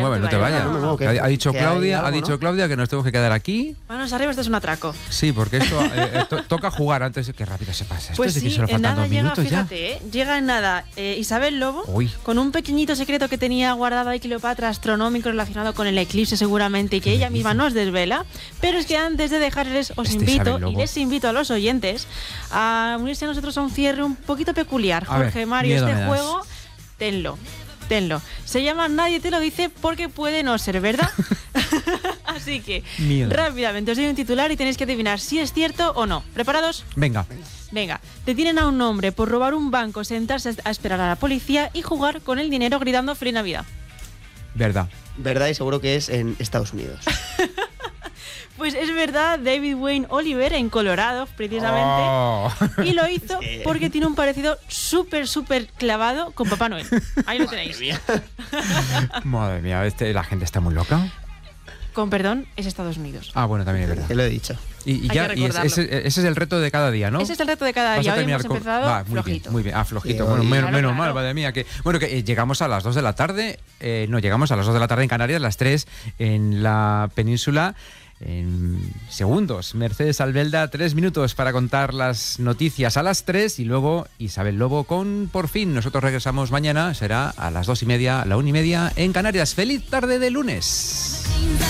muevas, no te vayas. No me muevo, que- Ha dicho que hay Claudia, algo, ha dicho ¿no? Claudia que nos tenemos que quedar aquí. Manos arriba, esto es un atraco. Sí, porque esto toca jugar antes de que rápido se pase. Esto Pues es de que sí, solo en faltan nada 2 llega, minutos ya. fíjate, llega en nada Isabel Lobo, Uy. con un pequeñito secreto que tenía guardado ahí Cleopatra, astronómico relacionado con el eclipse seguramente, y que ella misma nos desvela. Pero es que antes de dejarles os Este invito, Isabel Lobo. y les invito a los oyentes, a unirse a nosotros a un cierre un poquito peculiar. A ver, Jorge, Mario, miedo este me das. juego, tenlo. Se llama Nadie te lo dice porque puede no ser verdad. Así que, Miedo. rápidamente os doy un titular y tenéis que adivinar si es cierto o no. ¿Preparados? Venga. Venga, detienen a un hombre por robar un banco, sentarse a esperar a la policía y jugar con el dinero gritando Feliz Navidad. Verdad. Verdad, y seguro que es en Estados Unidos. Pues es verdad, David Wayne Oliver en Colorado, precisamente. Oh. Y lo hizo porque tiene un parecido súper clavado con Papá Noel. Ahí lo tenéis. Madre mía, la gente está muy loca. Con perdón, es Estados Unidos. Ah, bueno, también es verdad. Te lo he dicho. Y Hay ya, que y recordarlo. ese es el reto de cada día, ¿no? Ese es el reto de cada Vas a día. Hoy terminar hemos con- empezado Va, muy flojito. bien, muy bien. Ah, flojito. Sí, Bueno, hoy- menos Claro. mal, madre mía. Bueno, que llegamos a las 2 de la tarde. No, llegamos a las 2 de la tarde en Canarias, las 3 en la península. En segundos, Mercedes Albelda, 3 minutos para contar las noticias a las 3 y luego Isabel Lobo con Por Fin. Nosotros regresamos mañana, será a las 2:30, la 1:30 en Canarias. ¡Feliz tarde de lunes!